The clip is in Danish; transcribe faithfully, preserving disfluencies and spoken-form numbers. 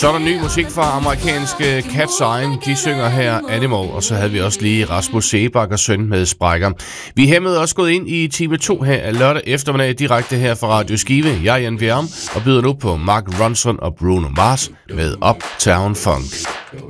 Så er der ny musik fra amerikanske Cat's Eye. De synger her Animal, og så havde vi også lige Rasmus Seebach og Søn med Sprækker. Vi er hermed også gået ind i time to her af lørdag eftermiddag direkte her fra Radio Skive. Jeg er Jan Bjerm og byder nu på Mark Ronson og Bruno Mars med Uptown Funk.